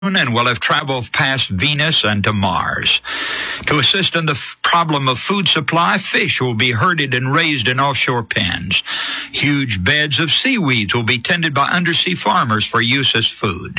and will have traveled past Venus and to Mars. To assist in the problem of food supply, fish will be herded and raised in offshore pens. Huge beds of seaweeds will be tended by undersea farmers for use as food.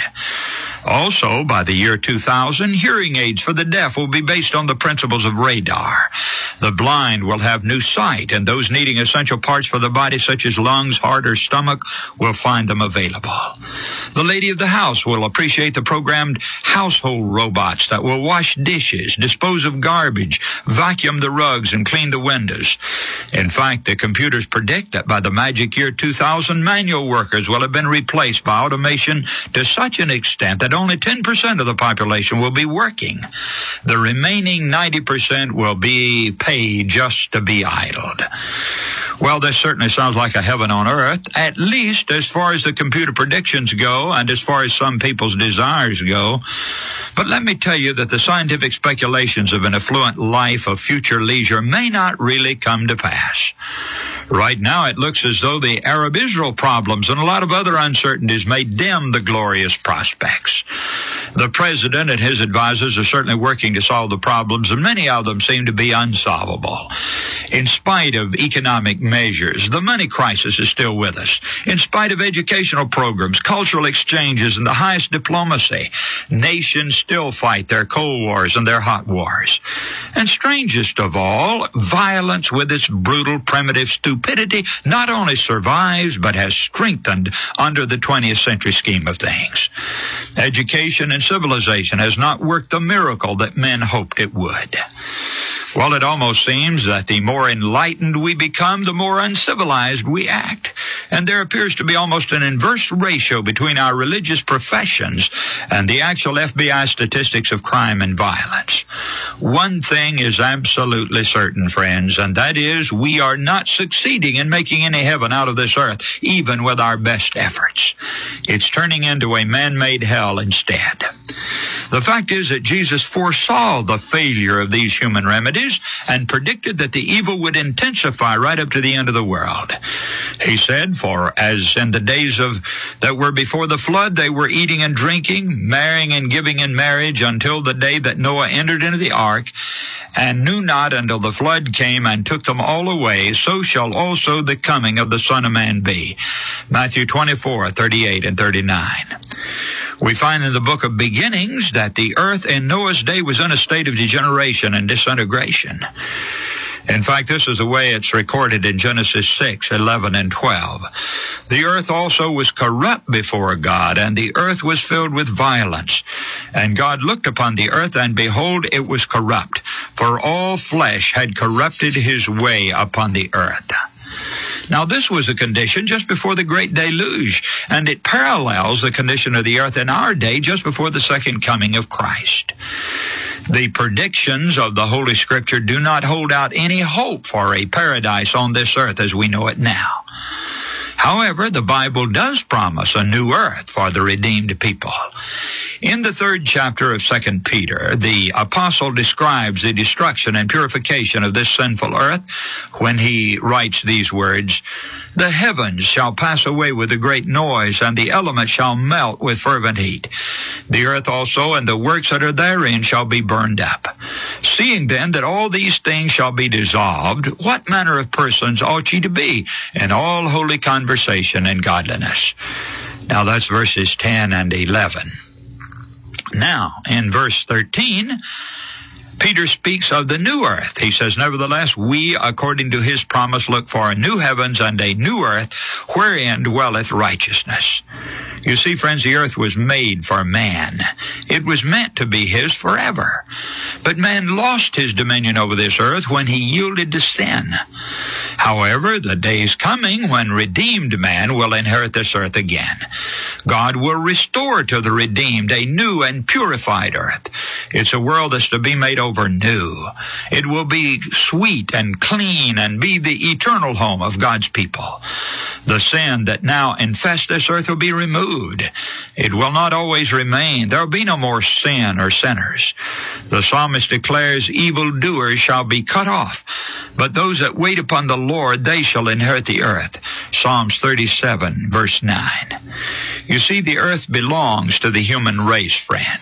Also, by the year 2000, hearing aids for the deaf will be based on the principles of radar. The blind will have new sight, and those needing essential parts for the body, such as lungs, heart, or stomach, will find them available. The lady of the house will appreciate the programmed household robots that will wash dishes, dispose of garbage, vacuum the rugs, and clean the windows. In fact, the computers predict that by the magic year 2000, manual workers will have been replaced by automation to such an extent that only 10% of the population will be working. The remaining 90% will be paid just to be idled. Well, this certainly sounds like a heaven on earth, at least as far as the computer predictions go and as far as some people's desires go. But let me tell you that the scientific speculations of an affluent life of future leisure may not really come to pass. Right now, it looks as though the Arab-Israel problems and a lot of other uncertainties may dim the glorious prospects. The president and his advisors are certainly working to solve the problems, and many of them seem to be unsolvable. In spite of economic measures, the money crisis is still with us. In spite of educational programs, cultural exchanges, and the highest diplomacy, nations still fight their Cold Wars and their Hot Wars. And strangest of all, violence with its brutal, primitive stupidity not only survives, but has strengthened under the 20th century scheme of things. Education and civilization has not worked the miracle that men hoped it would. Well, it almost seems that the more enlightened we become, the more uncivilized we act. And there appears to be almost an inverse ratio between our religious professions and the actual FBI statistics of crime and violence. One thing is absolutely certain, friends, and that is we are not succeeding in making any heaven out of this earth, even with our best efforts. It's turning into a man-made hell instead. The fact is that Jesus foresaw the failure of these human remedies and predicted that the evil would intensify right up to the end of the world. He said, "For as in the days that were before the flood, they were eating and drinking, marrying and giving in marriage until the day that Noah entered into the ark, and knew not until the flood came and took them all away, so shall also the coming of the Son of Man be." Matthew 24:38 and 39. We find in the book of Beginnings that the earth in Noah's day was in a state of degeneration and disintegration. In fact, this is the way it's recorded in Genesis 6:11 and 12. "The earth also was corrupt before God, and the earth was filled with violence. And God looked upon the earth, and behold, it was corrupt, for all flesh had corrupted his way upon the earth." Now, this was a condition just before the great deluge, and it parallels the condition of the earth in our day just before the second coming of Christ. The predictions of the Holy Scripture do not hold out any hope for a paradise on this earth as we know it now. However, the Bible does promise a new earth for the redeemed people. In the 3rd chapter of 2 Peter, the apostle describes the destruction and purification of this sinful earth when he writes these words, "The heavens shall pass away with a great noise, and the elements shall melt with fervent heat. The earth also and the works that are therein shall be burned up. Seeing then that all these things shall be dissolved, what manner of persons ought ye to be in all holy conversation and godliness?" Now that's verses 10 and 11. Now, in verse 13, Peter speaks of the new earth. He says, "Nevertheless, we, according to his promise, look for a new heavens and a new earth, wherein dwelleth righteousness." You see, friends, the earth was made for man. It was meant to be his forever. But man lost his dominion over this earth when he yielded to sin. However, the day is coming when redeemed man will inherit this earth again. God will restore to the redeemed a new and purified earth. It's a world that's to be made over new. It will be sweet and clean and be the eternal home of God's people. The sin that now infests this earth will be removed. It will not always remain. There will be no more sin or sinners. The psalmist declares, "Evildoers shall be cut off, but those that wait upon the Lord, they shall inherit the earth." Psalms 37, verse 9. You see, the earth belongs to the human race, friend.